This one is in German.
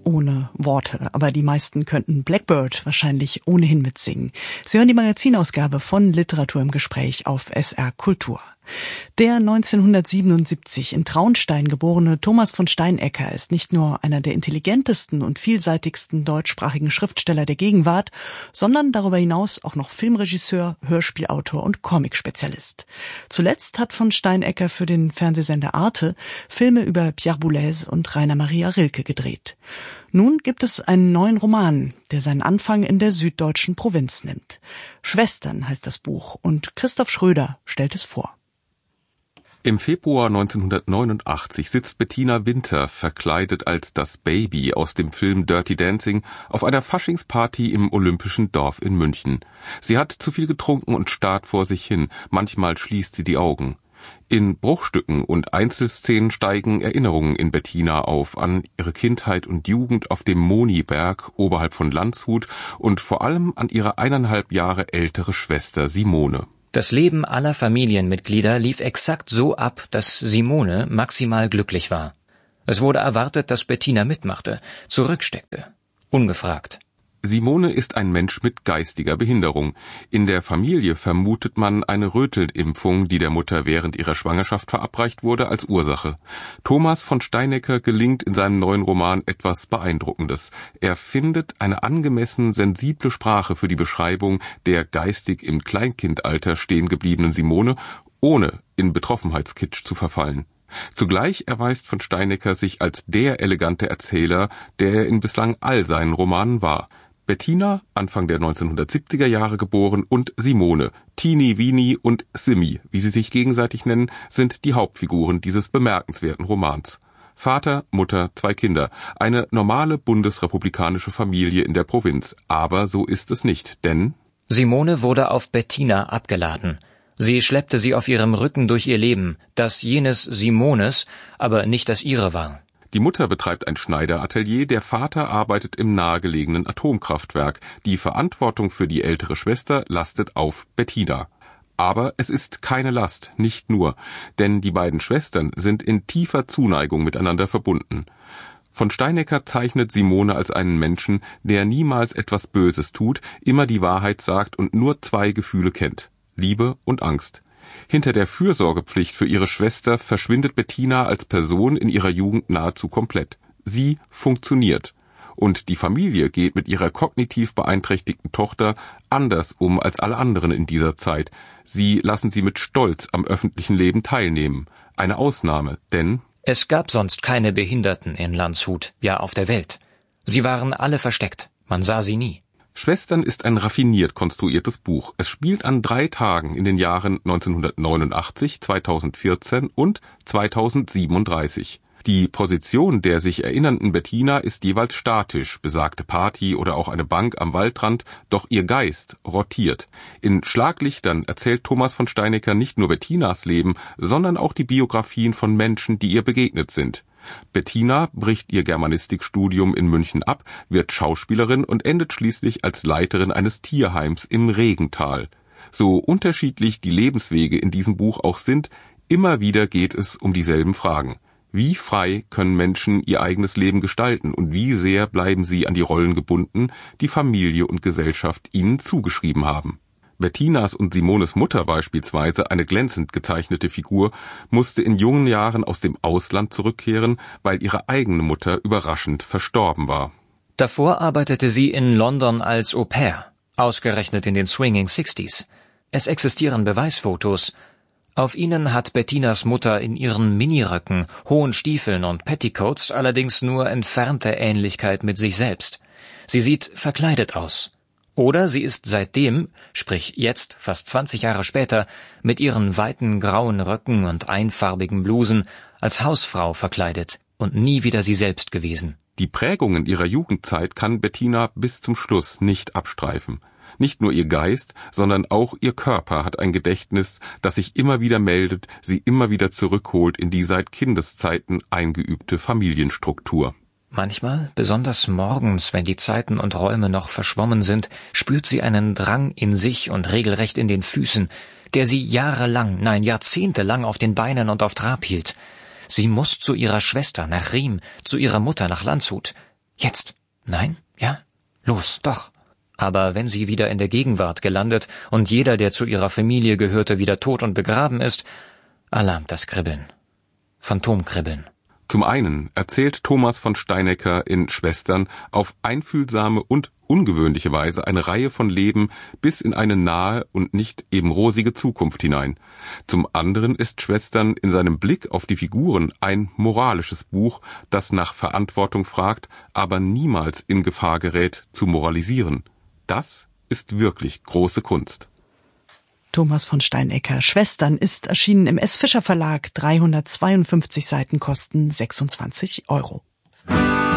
ohne Worte, aber die meisten könnten Blackbird wahrscheinlich ohnehin mitsingen. Sie hören die Magazinausgabe von Literatur im Gespräch auf SR Kultur. Der 1977 in Traunstein geborene Thomas von Steinecker ist nicht nur einer der intelligentesten und vielseitigsten deutschsprachigen Schriftsteller der Gegenwart, sondern darüber hinaus auch noch Filmregisseur, Hörspielautor und Comic-Spezialist. Zuletzt hat von Steinecker für den Fernsehsender Arte Filme über Pierre Boulez und Rainer Maria Rilke gedreht. Nun gibt es einen neuen Roman, der seinen Anfang in der süddeutschen Provinz nimmt. Schwestern heißt das Buch und Christoph Schröder stellt es vor. Im Februar 1989 sitzt Bettina Winter, verkleidet als das Baby aus dem Film Dirty Dancing, auf einer Faschingsparty im Olympischen Dorf in München. Sie hat zu viel getrunken und starrt vor sich hin, manchmal schließt sie die Augen. In Bruchstücken und Einzelszenen steigen Erinnerungen in Bettina auf an ihre Kindheit und Jugend auf dem Moniberg oberhalb von Landshut und vor allem an ihre 1,5 Jahre ältere Schwester Simone. Das Leben aller Familienmitglieder lief exakt so ab, dass Simone maximal glücklich war. Es wurde erwartet, dass Bettina mitmachte, zurücksteckte, ungefragt. Simone ist ein Mensch mit geistiger Behinderung. In der Familie vermutet man eine Rötelnimpfung, die der Mutter während ihrer Schwangerschaft verabreicht wurde, als Ursache. Thomas von Steinecker gelingt in seinem neuen Roman etwas Beeindruckendes. Er findet eine angemessen sensible Sprache für die Beschreibung der geistig im Kleinkindalter stehen gebliebenen Simone, ohne in Betroffenheitskitsch zu verfallen. Zugleich erweist von Steinecker sich als der elegante Erzähler, der er in bislang all seinen Romanen war. Bettina, Anfang der 1970er Jahre geboren, und Simone, Teenie Weenie und Simi, wie sie sich gegenseitig nennen, sind die Hauptfiguren dieses bemerkenswerten Romans. Vater, Mutter, 2 Kinder, eine normale bundesrepublikanische Familie in der Provinz. Aber so ist es nicht, denn Simone wurde auf Bettina abgeladen. Sie schleppte sie auf ihrem Rücken durch ihr Leben, das jenes Simones, aber nicht das ihre war. Die Mutter betreibt ein Schneideratelier, der Vater arbeitet im nahegelegenen Atomkraftwerk. Die Verantwortung für die ältere Schwester lastet auf Bettina. Aber es ist keine Last, nicht nur, denn die beiden Schwestern sind in tiefer Zuneigung miteinander verbunden. Von Steinecker zeichnet Simone als einen Menschen, der niemals etwas Böses tut, immer die Wahrheit sagt und nur 2 Gefühle kennt: Liebe und Angst. Hinter der Fürsorgepflicht für ihre Schwester verschwindet Bettina als Person in ihrer Jugend nahezu komplett. Sie funktioniert. Und die Familie geht mit ihrer kognitiv beeinträchtigten Tochter anders um als alle anderen in dieser Zeit. Sie lassen sie mit Stolz am öffentlichen Leben teilnehmen. Eine Ausnahme, denn es gab sonst keine Behinderten in Landshut, ja auf der Welt. Sie waren alle versteckt, man sah sie nie. Schwestern ist ein raffiniert konstruiertes Buch. Es spielt an 3 Tagen in den Jahren 1989, 2014 und 2037. Die Position der sich erinnernden Bettina ist jeweils statisch, besagte Party oder auch eine Bank am Waldrand, doch ihr Geist rotiert. In Schlaglichtern erzählt Thomas von Steinecker nicht nur Bettinas Leben, sondern auch die Biografien von Menschen, die ihr begegnet sind. Bettina bricht ihr Germanistikstudium in München ab, wird Schauspielerin und endet schließlich als Leiterin eines Tierheims im Regental. So unterschiedlich die Lebenswege in diesem Buch auch sind, immer wieder geht es um dieselben Fragen. Wie frei können Menschen ihr eigenes Leben gestalten und wie sehr bleiben sie an die Rollen gebunden, die Familie und Gesellschaft ihnen zugeschrieben haben? Bettinas und Simones Mutter beispielsweise, eine glänzend gezeichnete Figur, musste in jungen Jahren aus dem Ausland zurückkehren, weil ihre eigene Mutter überraschend verstorben war. Davor arbeitete sie in London als Au pair, ausgerechnet in den Swinging Sixties. Es existieren Beweisfotos. Auf ihnen hat Bettinas Mutter in ihren Miniröcken, hohen Stiefeln und Petticoats allerdings nur entfernte Ähnlichkeit mit sich selbst. Sie sieht verkleidet aus. Oder sie ist seitdem, sprich jetzt, fast 20 Jahre später, mit ihren weiten grauen Röcken und einfarbigen Blusen als Hausfrau verkleidet und nie wieder sie selbst gewesen. Die Prägungen ihrer Jugendzeit kann Bettina bis zum Schluss nicht abstreifen. Nicht nur ihr Geist, sondern auch ihr Körper hat ein Gedächtnis, das sich immer wieder meldet, sie immer wieder zurückholt in die seit Kindeszeiten eingeübte Familienstruktur. Manchmal, besonders morgens, wenn die Zeiten und Räume noch verschwommen sind, spürt sie einen Drang in sich und regelrecht in den Füßen, der sie jahrelang, nein, jahrzehntelang auf den Beinen und auf Trab hielt. Sie muss zu ihrer Schwester nach Riem, zu ihrer Mutter nach Landshut. Jetzt? Nein? Ja? Los, doch. Aber wenn sie wieder in der Gegenwart gelandet und jeder, der zu ihrer Familie gehörte, wieder tot und begraben ist, erlahmt das Kribbeln. Phantomkribbeln. Zum einen erzählt Thomas von Steinecker in Schwestern auf einfühlsame und ungewöhnliche Weise eine Reihe von Leben bis in eine nahe und nicht eben rosige Zukunft hinein. Zum anderen ist Schwestern in seinem Blick auf die Figuren ein moralisches Buch, das nach Verantwortung fragt, aber niemals in Gefahr gerät, zu moralisieren. Das ist wirklich große Kunst. Thomas von Steinecker, Schwestern, ist erschienen im S. Fischer Verlag. 352 Seiten kosten 26 €.